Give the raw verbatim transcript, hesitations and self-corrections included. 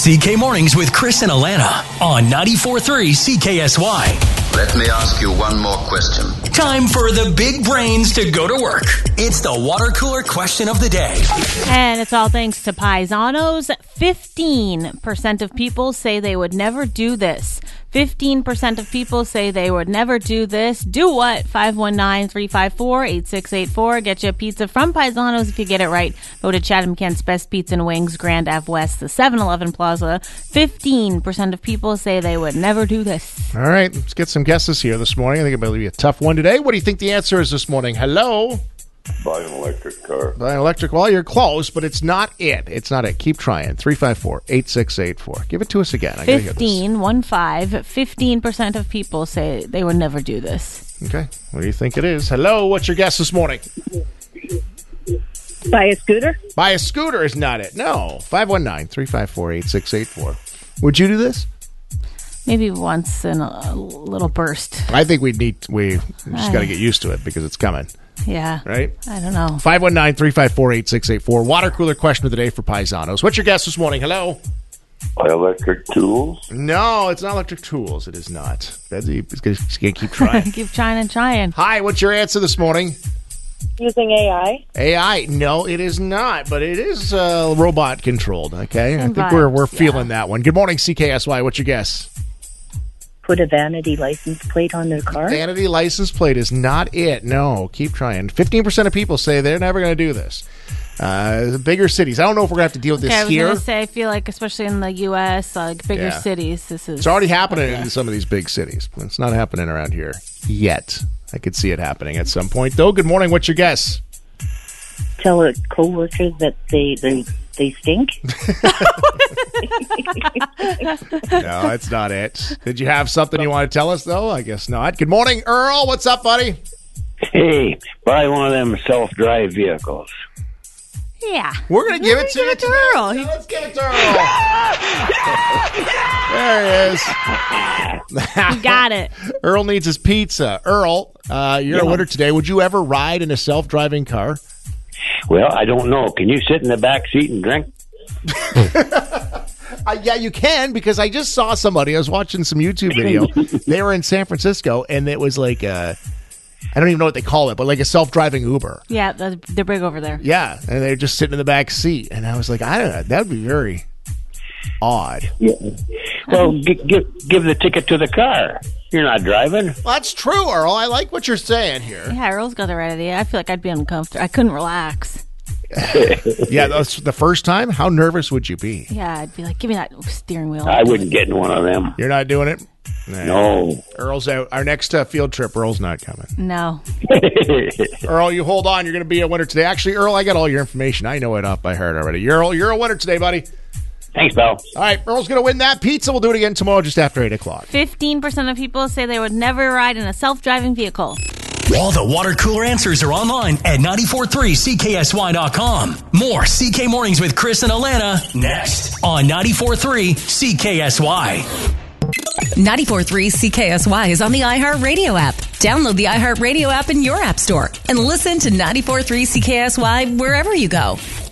C K Mornings with Chris and Alana on ninety-four point three C K S Y. Let me ask you one more question. Time for the big brains to go to work. It's the water cooler question of the day. And it's all thanks to Paisanos. fifteen percent of people say they would never do this. fifteen percent of people say they would never do this. Do what? five one nine, three five four, eight six eight four. Get you a pizza from Paisanos if you get it right. Go to Chatham Kent's Best Pizza and Wings, Grand Ave West, the seven eleven Plaza. fifteen percent of people say they would never do this. All right, let's get some guesses here this morning. I think it'll be a tough one today. What do you think the answer is this morning? Hello? Buy an electric car. Buy an electric. Well, you're close, but it's not it. It's not it. Keep trying. three five four, eight six eight four. Give it to us again. I gotta hear this. fifteen, one five, fifteen percent of people say they would never do this. Okay. What do you think it is? Hello? What's your guess this morning? Buy a scooter? Buy a scooter is not it. No. five one nine, three five four, eight six eight four. Would you do this? Maybe once in a little burst. I think we need, we just got to get used to it because it's coming. Yeah. Right? I don't know. five one nine, three five four, eight six eight four. Water cooler question of the day for Paisanos. What's your guess this morning? Hello? Buy electric tools. No, it's not electric tools. It is not. He's going to keep trying. Keep trying and trying. Hi, what's your answer this morning? Using A I? A I. No, it is not, but it is uh, robot controlled, okay? Same I think vibes, we're we're yeah. feeling that one. Good morning, C K S Y. What's your guess? Put a vanity license plate on their car? Vanity license plate is not it. No, keep trying. fifteen percent of people say they're never going to do this. Uh, the bigger cities. I don't know if we're going to have to deal with this Okay, I was here. going to say, I feel like, especially in the U S, like bigger Yeah. cities, this is... It's already happening okay. in some of these big cities. But it's not happening around here yet. I could see it happening at some point, though. Good morning. What's your guess? Tell a co-worker that they, they, they stink? No, it's not it. Did you have something you want to tell us, though? I guess not. Good morning, Earl. What's up, buddy? Hey, buy one of them self-drive vehicles. Yeah. We're going to give it to Give you it to today. Earl. Yeah, let's give it to Earl. There he is. You got it. Earl needs his pizza. Earl, uh, you're a winner today. Would you ever ride in a self-driving car? Well, I don't know. Can you sit in the back seat and drink? Uh, yeah, you can, because I just saw somebody. I was watching some YouTube video. They were in San Francisco, and it was like a, I don't even know what they call it, but like a self-driving Uber. Yeah, they're they're big over there. Yeah, and they're just sitting in the back seat. And I was like, I don't know. That would be very odd. Yeah. Well, g- give give the ticket to the car. You're not driving. Well, that's true, Earl. I like what you're saying here. Yeah, Earl's got the right idea. I feel like I'd be uncomfortable. I couldn't relax. Yeah, that's the first time? How nervous would you be? Yeah, I'd be like, give me that steering wheel. I wouldn't get in one of them. You're not doing it? Nah. No. Earl's out. Our next uh, field trip, Earl's not coming. No. Earl, you hold on. You're going to be a winner today. Actually, Earl, I got all your information. I know it off by heart already. Earl, you're a winner today, buddy. Thanks, pal. All right, Earl's going to win that pizza. We'll do it again tomorrow just after eight o'clock. fifteen percent of people say they would never ride in a self-driving vehicle. All the water cooler answers are online at ninety-four point three C K S Y dot com. More C K Mornings with Chris and Alana next on ninety-four point three C K S Y. ninety-four point three C K S Y is on the iHeartRadio app. Download the iHeartRadio app in your app store and listen to ninety-four point three C K S Y wherever you go.